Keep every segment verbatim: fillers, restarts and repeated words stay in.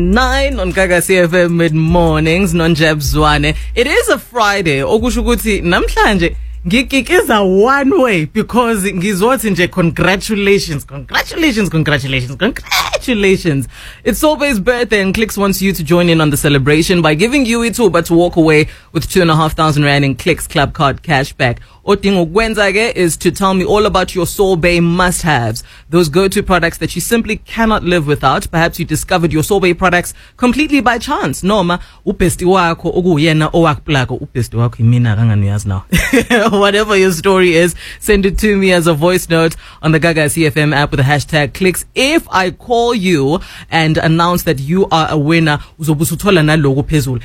Nine on Gagasi F M mid mornings, non-jab Zwane. It is a Friday. Okusho ukuthi namhlanje ngikikeza one way because ngizothi nje congratulations, congratulations, congratulations, congratulations. It's Sobe's birthday and Clicks wants you to join in on the celebration by giving you ithuba to walk away with two and a half thousand rand in Clicks Club Card cashback. Odingo Gwenzage is to tell me all about your Sobe must-haves, those go-to products that you simply cannot live without. Perhaps you discovered your Sobe products completely by chance. Noma upesti wako okuyena owakplako upesti wako imina kanganuyazi now. Whatever your story is, send it to me as a voice note on the Gaga C F M app with the hashtag Clicks. If I call you and announce that you are a winner, uzobusuthola nalogo phezulu.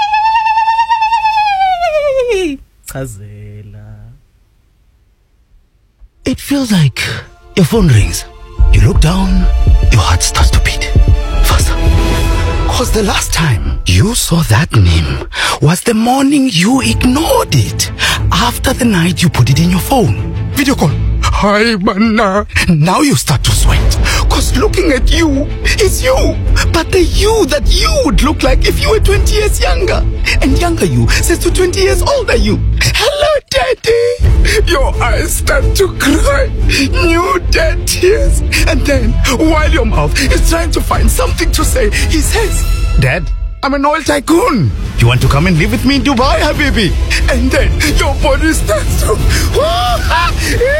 It feels like your phone rings. You look down, your heart starts to beat faster. Cause the last time you saw that name was the morning you ignored it after the night you put it in your phone. Video call. Hi, mana. Now you start to sweat. Cause looking at you is you. But the you that you would look like if you were twenty years younger. And younger you says to twenty years older you, hello, daddy. Your eyes start to cry. New dead tears. And then, while your mouth is trying to find something to say, he says, Dad, I'm an oil tycoon. You want to come and live with me in Dubai, Habibi? And then your body starts to